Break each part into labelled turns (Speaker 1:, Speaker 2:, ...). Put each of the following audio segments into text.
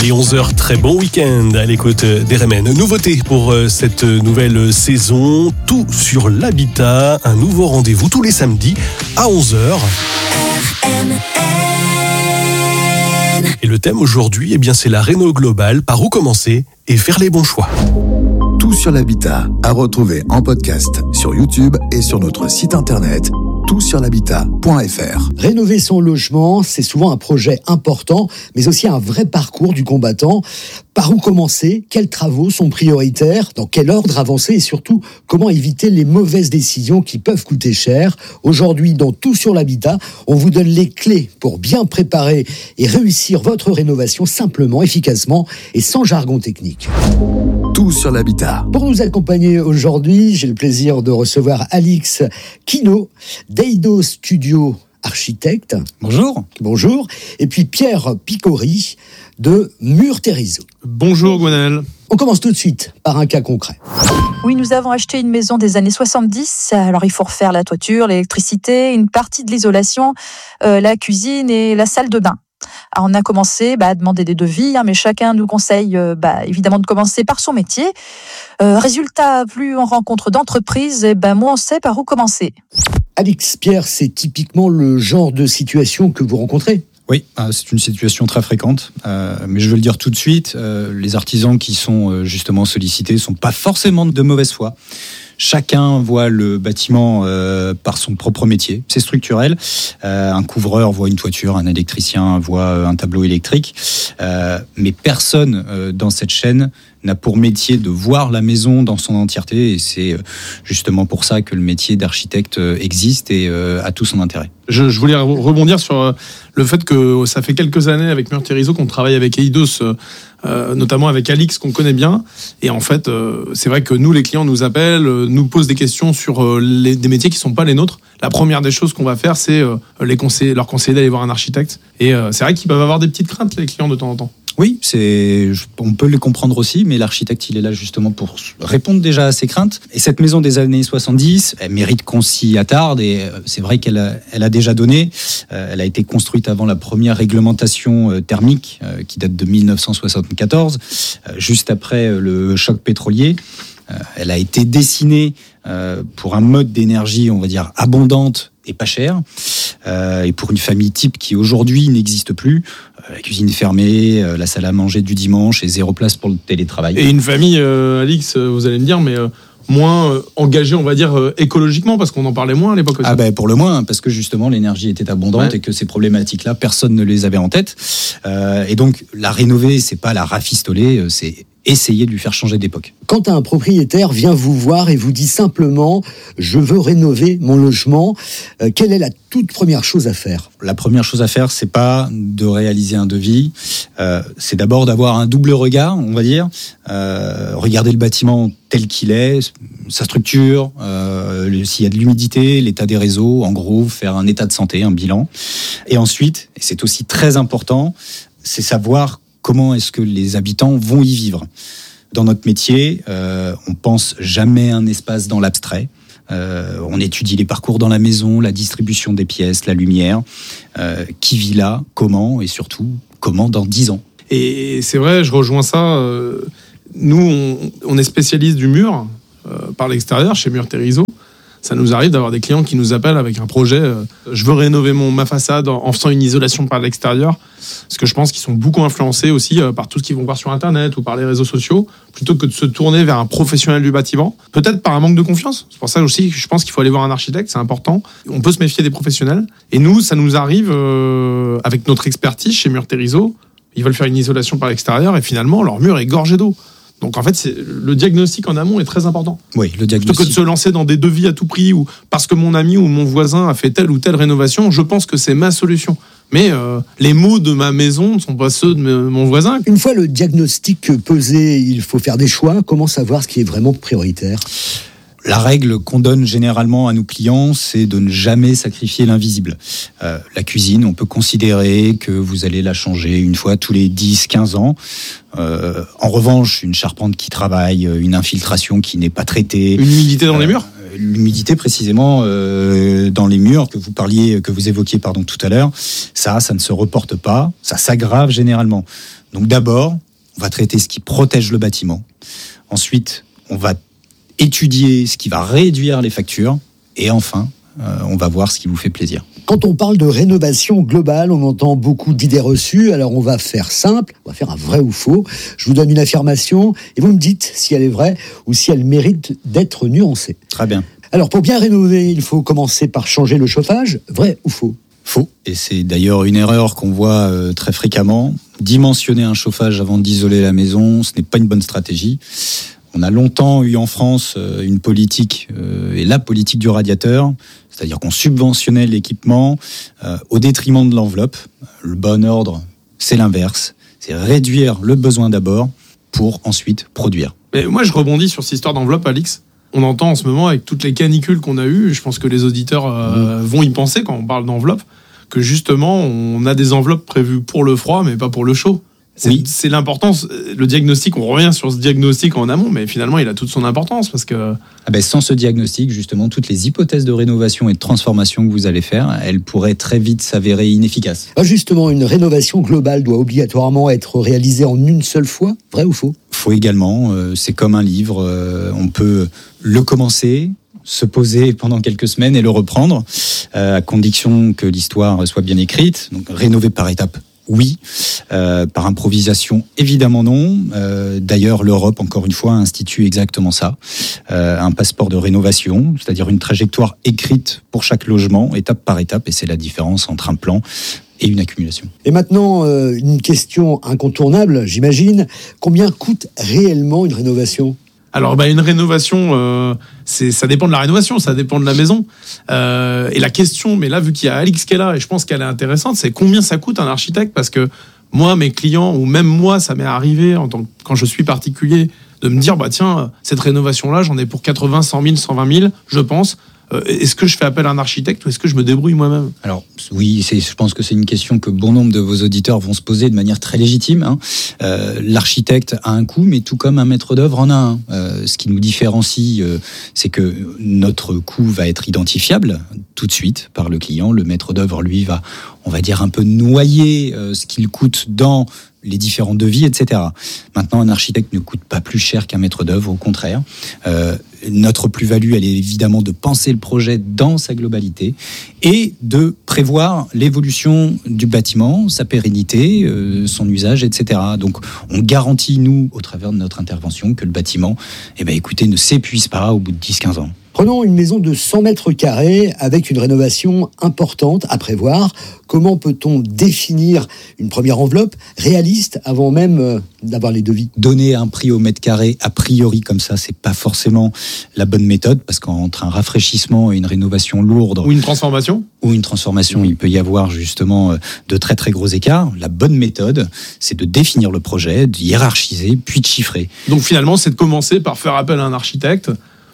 Speaker 1: Et 11h, très bon week-end à l'écoute d'RMN. Nouveauté pour cette nouvelle saison, tout sur l'habitat, un nouveau rendez-vous tous les samedis à 11h. Et le thème aujourd'hui, c'est la réno globale, par où commencer et faire les bons choix.
Speaker 2: Tout sur l'habitat, à retrouver en podcast sur YouTube et sur notre site internet toutsurlhabitat.fr.
Speaker 3: Rénover son logement, c'est souvent un projet important, mais aussi un vrai parcours du combattant. Par où commencer? Quels travaux sont prioritaires? Dans quel ordre avancer? Et surtout, comment éviter les mauvaises décisions qui peuvent coûter cher? Aujourd'hui, dans Tout sur l'habitat, on vous donne les clés pour bien préparer et réussir votre rénovation simplement, efficacement et sans jargon technique.
Speaker 2: Tout sur l'habitat.
Speaker 3: Pour nous accompagner aujourd'hui, j'ai le plaisir de recevoir Alix Quinault, d'Eido Studio Architecte.
Speaker 4: Bonjour.
Speaker 3: Bonjour. Et puis Pierre Picori de Murterizo.
Speaker 5: Bonjour Gwenaël.
Speaker 3: On commence tout de suite par un cas concret.
Speaker 6: Oui, nous avons acheté une maison des années 70. Alors, il faut refaire la toiture, l'électricité, une partie de l'isolation, la cuisine et la salle de bain. Alors, on a commencé à demander des devis, mais chacun nous conseille évidemment de commencer par son métier. Résultat, plus on rencontre d'entreprises, moins on sait par où commencer.
Speaker 3: Alix, Pierre, c'est typiquement le genre de situation que vous rencontrez?
Speaker 4: Oui, c'est une situation très fréquente, mais je veux le dire tout de suite, les artisans qui sont justement sollicités ne sont pas forcément de mauvaise foi. Chacun voit le bâtiment par son propre métier, c'est structurel. Un couvreur voit une toiture, un électricien voit un tableau électrique, mais personne dans cette chaîne n'a pour métier de voir la maison dans son entièreté, et c'est justement pour ça que le métier d'architecte existe et a tout son intérêt.
Speaker 5: Je voulais rebondir sur le fait que ça fait quelques années avec Murterizo qu'on travaille avec Eidos, notamment avec Alix qu'on connaît bien, et en fait c'est vrai que nous, les clients nous appellent, nous posent des questions sur des métiers qui sont pas les nôtres. La première des choses qu'on va faire, c'est leur conseiller d'aller voir un architecte, et c'est vrai qu'ils peuvent avoir des petites craintes, les clients, de temps en temps.
Speaker 4: Oui, on peut le comprendre aussi, mais l'architecte, il est là justement pour répondre déjà à ces craintes. Et cette maison des années 70, elle mérite qu'on s'y attarde, et c'est vrai qu'elle a déjà donné. Elle a été construite avant la première réglementation thermique, qui date de 1974, juste après le choc pétrolier. Elle a été dessinée pour un mode d'énergie, on va dire, abondante et pas cher, et pour une famille type qui aujourd'hui n'existe plus. La cuisine fermée, la salle à manger du dimanche et 0 place pour le télétravail.
Speaker 5: Et une famille, Alix, vous allez me dire, mais moins engagée, on va dire, écologiquement, parce qu'on en parlait moins à l'époque aussi.
Speaker 4: Pour le moins, parce que justement l'énergie était abondante, et que ces problématiques-là, personne ne les avait en tête. Et donc la rénover, c'est pas la rafistoler, c'est essayer de lui faire changer d'époque.
Speaker 3: Quand un propriétaire vient vous voir et vous dit simplement « je veux rénover mon logement », quelle est la toute première chose à faire?
Speaker 4: La première chose à faire, c'est pas de réaliser un devis, c'est d'abord d'avoir un double regard, on va dire, regarder le bâtiment tel qu'il est, sa structure, s'il y a de l'humidité, l'état des réseaux, en gros, faire un état de santé, un bilan. Et ensuite, et c'est aussi très important, c'est savoir comment est-ce que les habitants vont y vivre. Dans notre métier, on pense jamais un espace dans l'abstrait. On étudie les parcours dans la maison, la distribution des pièces, la lumière, qui vit là, comment, et surtout, comment dans 10 ans.
Speaker 5: Et c'est vrai, je rejoins ça. Nous, on est spécialiste du mur par l'extérieur chez Murterizo. Ça nous arrive d'avoir des clients qui nous appellent avec un projet. Je veux rénover ma façade en faisant une isolation par l'extérieur. Parce que je pense qu'ils sont beaucoup influencés aussi par tout ce qu'ils vont voir sur Internet ou par les réseaux sociaux, plutôt que de se tourner vers un professionnel du bâtiment. Peut-être par un manque de confiance. C'est pour ça aussi que je pense qu'il faut aller voir un architecte, c'est important. On peut se méfier des professionnels. Et nous, ça nous arrive avec notre expertise chez Murterizo. Ils veulent faire une isolation par l'extérieur et finalement, leur mur est gorgé d'eau. Donc en fait, le diagnostic en amont est très important.
Speaker 4: Oui, le diagnostic.
Speaker 5: Plutôt que de se lancer dans des devis à tout prix ou parce que mon ami ou mon voisin a fait telle ou telle rénovation, je pense que c'est ma solution. Mais les maux de ma maison ne sont pas ceux de mon voisin.
Speaker 3: Une fois le diagnostic pesé, il faut faire des choix. Comment savoir ce qui est vraiment prioritaire?
Speaker 4: La règle qu'on donne généralement à nos clients, c'est de ne jamais sacrifier l'invisible. La cuisine, on peut considérer que vous allez la changer une fois tous les 10-15 ans. En revanche, une charpente qui travaille, une infiltration qui n'est pas traitée...
Speaker 5: Une humidité dans les murs ?
Speaker 4: L'humidité précisément dans les murs que vous évoquiez tout à l'heure, ça ne se reporte pas, ça s'aggrave généralement. Donc d'abord, on va traiter ce qui protège le bâtiment. Ensuite, on va étudier ce qui va réduire les factures. Et enfin, on va voir ce qui vous fait plaisir.
Speaker 3: Quand on parle de rénovation globale, on entend beaucoup d'idées reçues. Alors on va faire simple, on va faire un vrai ou faux. Je vous donne une affirmation et vous me dites si elle est vraie ou si elle mérite d'être nuancée.
Speaker 4: Très bien.
Speaker 3: Alors pour bien rénover, il faut commencer par changer le chauffage. Vrai ou faux ?
Speaker 4: Faux. Et c'est d'ailleurs une erreur qu'on voit très fréquemment. Dimensionner un chauffage avant d'isoler la maison, ce n'est pas une bonne stratégie. On a longtemps eu en France une politique, et la politique du radiateur, c'est-à-dire qu'on subventionnait l'équipement au détriment de l'enveloppe. Le bon ordre, c'est l'inverse. C'est réduire le besoin d'abord pour ensuite produire.
Speaker 5: Mais moi, je rebondis sur cette histoire d'enveloppe, Alix. On entend en ce moment, avec toutes les canicules qu'on a eues, je pense que les auditeurs vont y penser quand on parle d'enveloppe, que justement, on a des enveloppes prévues pour le froid, mais pas pour le chaud. C'est l'importance, le diagnostic, on revient sur ce diagnostic en amont, mais finalement il a toute son importance parce que...
Speaker 4: Sans ce diagnostic, justement, toutes les hypothèses de rénovation et de transformation que vous allez faire, elles pourraient très vite s'avérer inefficaces.
Speaker 3: Justement, une rénovation globale doit obligatoirement être réalisée en une seule fois, vrai ou faux ?
Speaker 4: Faux également, c'est comme un livre, on peut le commencer, se poser pendant quelques semaines et le reprendre, à condition que l'histoire soit bien écrite, donc rénover par étapes. Oui, par improvisation, évidemment non. D'ailleurs, l'Europe, encore une fois, institue exactement ça. Un passeport de rénovation, c'est-à-dire une trajectoire écrite pour chaque logement, étape par étape, et c'est la différence entre un plan et une accumulation.
Speaker 3: Et maintenant, une question incontournable, j'imagine. Combien coûte réellement une rénovation ?
Speaker 5: Alors, une rénovation, ça dépend de la rénovation, ça dépend de la maison. Et la question, mais là, vu qu'il y a Alix qui est là, et je pense qu'elle est intéressante, c'est combien ça coûte un architecte ? Parce que moi, mes clients, ou même moi, ça m'est arrivé, quand je suis particulier, de me dire, tiens, cette rénovation-là, j'en ai pour 80, 100 000, 120 000, je pense. Est-ce que je fais appel à un architecte ou est-ce que je me débrouille moi-même ?
Speaker 4: Alors oui, je pense que c'est une question que bon nombre de vos auditeurs vont se poser de manière très légitime. L'architecte a un coût, mais tout comme un maître d'œuvre en a un. Ce qui nous différencie, c'est que notre coût va être identifiable tout de suite par le client. Le maître d'œuvre, lui, va, on va dire, un peu noyer ce qu'il coûte dans les différents devis, etc. Maintenant, un architecte ne coûte pas plus cher qu'un maître d'œuvre, au contraire. Notre plus-value, elle est évidemment de penser le projet dans sa globalité et de prévoir l'évolution du bâtiment, sa pérennité, son usage, etc. Donc, on garantit, nous, au travers de notre intervention, que le bâtiment, ne s'épuise pas au bout de 10-15 ans.
Speaker 3: Prenons une maison de 100 mètres carrés avec une rénovation importante à prévoir. Comment peut-on définir une première enveloppe réaliste avant même d'avoir les devis ?
Speaker 4: Donner un prix au mètre carré, a priori comme ça, c'est pas forcément la bonne méthode, parce qu'entre un rafraîchissement et une rénovation lourde...
Speaker 5: Ou une transformation,
Speaker 4: il peut y avoir justement de très très gros écarts. La bonne méthode, c'est de définir le projet, de hiérarchiser, puis de chiffrer.
Speaker 5: Donc finalement, c'est de commencer par faire appel à un architecte.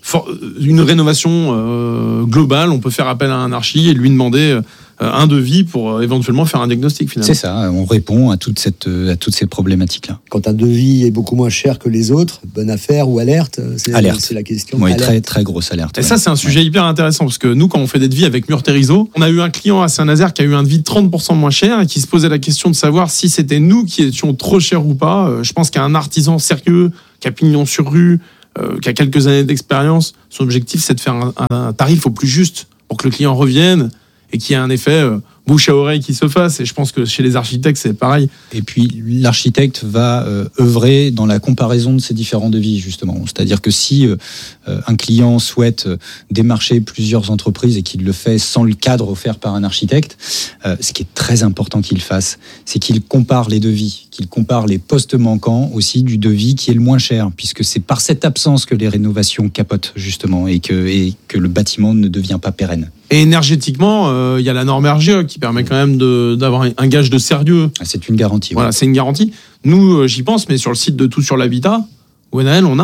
Speaker 5: Une rénovation globale, on peut faire appel à un archi et lui demander un devis pour éventuellement faire un diagnostic finalement.
Speaker 4: C'est ça, on répond à toutes ces problématiques-là.
Speaker 3: Quand un devis est beaucoup moins cher que les autres, bonne affaire ou alerte ?
Speaker 4: Alerte.
Speaker 3: C'est la question.
Speaker 4: Oui,
Speaker 3: alerte.
Speaker 4: très, très grosse alerte.
Speaker 5: Et ça, c'est un sujet hyper intéressant parce que nous, quand on fait des devis avec Mur Terizo, on a eu un client à Saint-Nazaire qui a eu un devis de 30% moins cher et qui se posait la question de savoir si c'était nous qui étions trop chers ou pas. Je pense qu'un artisan sérieux, qui a pignon sur rue, qui a quelques années d'expérience, son objectif c'est de faire un tarif au plus juste pour que le client revienne et qu'il y ait un effet bouche à oreille qui se fasse. Et je pense que chez les architectes c'est pareil.
Speaker 4: Et puis l'architecte va œuvrer dans la comparaison de ces différents devis justement. C'est-à-dire que si un client souhaite démarcher plusieurs entreprises et qu'il le fait sans le cadre offert par un architecte, ce qui est très important qu'il fasse, c'est qu'il compare les devis, qu'il compare les postes manquants aussi du devis qui est le moins cher, puisque c'est par cette absence que les rénovations capotent justement et que le bâtiment ne devient pas pérenne.
Speaker 5: Et énergétiquement, il y a la norme RGE qui permet quand même d'avoir un gage de sérieux.
Speaker 4: C'est une garantie.
Speaker 5: Voilà, c'est une garantie. Nous, j'y pense, mais sur le site de Tout sur l'Habitat, ONAL, on a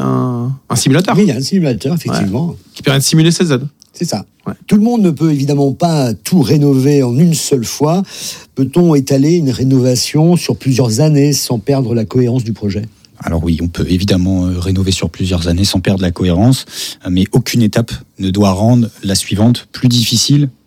Speaker 5: un simulateur.
Speaker 3: Oui, il y a un simulateur, effectivement.
Speaker 5: Qui permet de simuler ces aides.
Speaker 3: C'est ça.
Speaker 5: Ouais.
Speaker 3: Tout le monde ne peut évidemment pas tout rénover en une seule fois. Peut-on étaler une rénovation sur plusieurs années sans perdre la cohérence du projet ?
Speaker 4: Alors oui, on peut évidemment rénover sur plusieurs années sans perdre la cohérence, mais aucune étape ne doit rendre la suivante plus difficile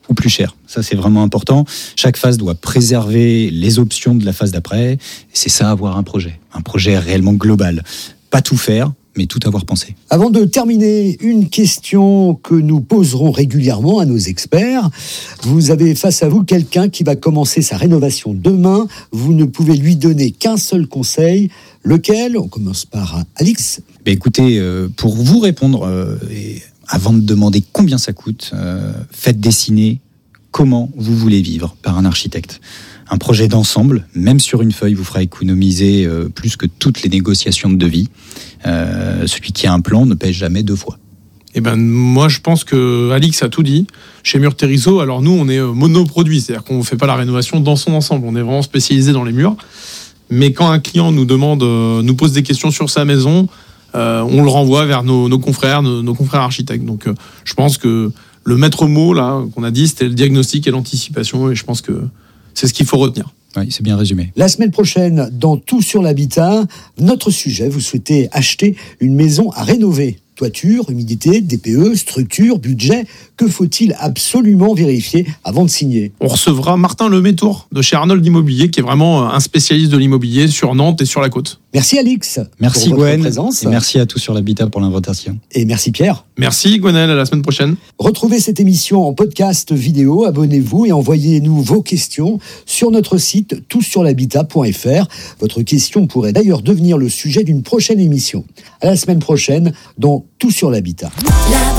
Speaker 4: ou plus cher. Ça, c'est vraiment important. Chaque phase doit préserver les options de la phase d'après. C'est ça, avoir un projet réellement global. Pas tout faire, mais tout avoir pensé.
Speaker 3: Avant de terminer, une question que nous poserons régulièrement à nos experts. Vous avez face à vous quelqu'un qui va commencer sa rénovation demain. Vous ne pouvez lui donner qu'un seul conseil. Lequel ? On commence par Alix.
Speaker 4: Écoutez, pour vous répondre, et avant de demander combien ça coûte, faites dessiner comment vous voulez vivre par un architecte. Un projet d'ensemble, même sur une feuille, vous fera économiser plus que toutes les négociations de devis. Celui qui a un plan ne paie jamais 2 fois.
Speaker 5: Moi, je pense que Alix a tout dit. Chez Murs Térizeau, alors nous, on est monoproduit, c'est-à-dire qu'on ne fait pas la rénovation dans son ensemble. On est vraiment spécialisé dans les murs. Mais quand un client nous pose des questions sur sa maison, on le renvoie vers nos confrères architectes. Donc, je pense que le maître mot là qu'on a dit, c'était le diagnostic et l'anticipation. Et je pense que c'est ce qu'il faut retenir.
Speaker 4: Oui, c'est bien résumé.
Speaker 3: La semaine prochaine, dans Tout sur l'habitat, notre sujet, vous souhaitez acheter une maison à rénover. Toiture, humidité, DPE, structure, budget, que faut-il absolument vérifier avant de signer ?
Speaker 5: On recevra Martin Lemétour de chez Arnold Immobilier, qui est vraiment un spécialiste de l'immobilier sur Nantes et sur la côte.
Speaker 3: Merci Alix.
Speaker 4: Merci
Speaker 3: pour votre
Speaker 4: Gwen.
Speaker 3: présence.
Speaker 4: Et merci à Tout sur l'habitat pour l'invitation.
Speaker 3: Et merci Pierre.
Speaker 5: Merci Gwenelle, à la semaine prochaine.
Speaker 3: Retrouvez cette émission en podcast vidéo, abonnez-vous et envoyez-nous vos questions sur notre site toutsurlhabitat.fr. Votre question pourrait d'ailleurs devenir le sujet d'une prochaine émission. À la semaine prochaine dans Tout sur l'habitat.